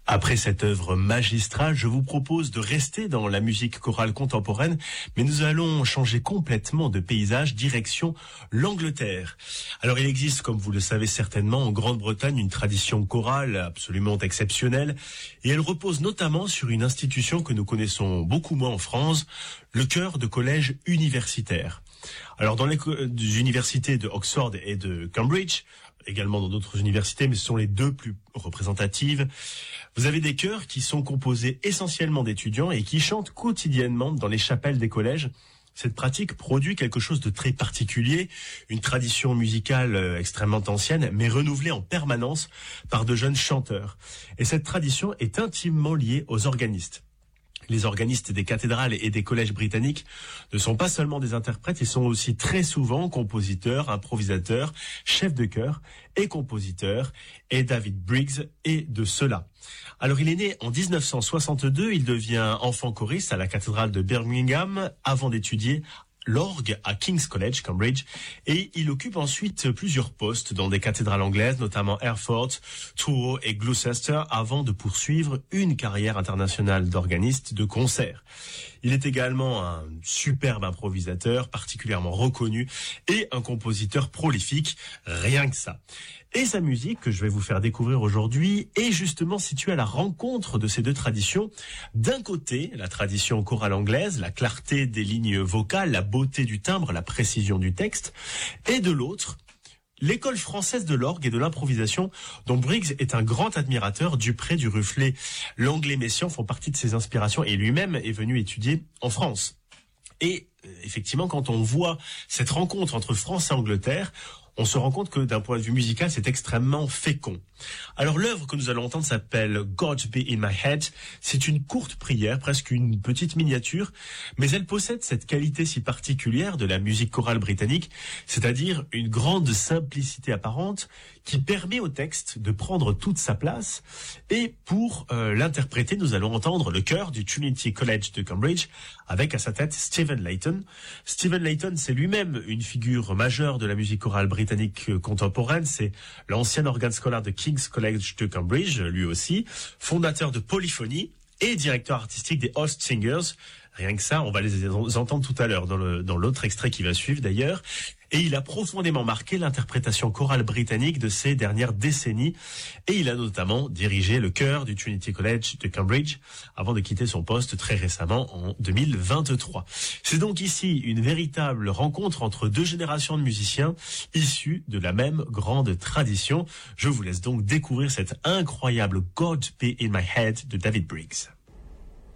Après cette œuvre magistrale, je vous propose de rester dans la musique chorale contemporaine, mais nous allons changer complètement de paysage, direction l'Angleterre. Alors il existe, comme vous le savez certainement, en Grande-Bretagne, une tradition chorale absolument exceptionnelle, et elle repose notamment sur une institution que nous connaissons beaucoup moins en France, le chœur de collège universitaire. Alors dans les universités de Oxford et de Cambridge, également dans d'autres universités, mais ce sont les deux plus représentatives, vous avez des chœurs qui sont composés essentiellement d'étudiants et qui chantent quotidiennement dans les chapelles des collèges. Cette pratique produit quelque chose de très particulier, une tradition musicale extrêmement ancienne, mais renouvelée en permanence par de jeunes chanteurs. Et cette tradition est intimement liée aux organistes. Les organistes des cathédrales et des collèges britanniques ne sont pas seulement des interprètes, ils sont aussi très souvent compositeurs, improvisateurs, chefs de chœur et compositeurs, et David Briggs est de cela. Alors il est né en 1962, il devient enfant choriste à la cathédrale de Birmingham avant d'étudier l'orgue à King's College, Cambridge, et il occupe ensuite plusieurs postes dans des cathédrales anglaises, notamment Hereford, Truro et Gloucester, avant de poursuivre une carrière internationale d'organiste de concert. Il est également un superbe improvisateur, particulièrement reconnu, et un compositeur prolifique, rien que ça. Et sa musique, que je vais vous faire découvrir aujourd'hui, est justement située à la rencontre de ces deux traditions. D'un côté, la tradition chorale anglaise, la clarté des lignes vocales, la beauté du timbre, la précision du texte, et de l'autre, l'école française de l'orgue et de l'improvisation, dont Briggs est un grand admirateur. Dupré, du Rufflet, Langlais, Messiaen font partie de ses inspirations, et lui-même est venu étudier en France. Et effectivement, quand on voit cette rencontre entre France et Angleterre, on se rend compte que d'un point de vue musical, c'est extrêmement fécond. Alors l'œuvre que nous allons entendre s'appelle God Be in My Head. C'est une courte prière, presque une petite miniature, mais elle possède cette qualité si particulière de la musique chorale britannique, c'est-à-dire une grande simplicité apparente qui permet au texte de prendre toute sa place. Et pour l'interpréter, nous allons entendre le chœur du Trinity College de Cambridge, avec à sa tête Stephen Layton. Stephen Layton, c'est lui-même une figure majeure de la musique chorale britannique contemporaine. C'est l'ancien organe scolaire de King's College de Cambridge, lui aussi, fondateur de Polyphonie et directeur artistique des Host Singers. Rien que ça, on va les entendre tout à l'heure dans l'autre extrait qui va suivre d'ailleurs. Et il a profondément marqué l'interprétation chorale britannique de ces dernières décennies. Et il a notamment dirigé le chœur du Trinity College de Cambridge avant de quitter son poste très récemment en 2023. C'est donc ici une véritable rencontre entre deux générations de musiciens issus de la même grande tradition. Je vous laisse donc découvrir cette incroyable God Be in My Head de David Briggs.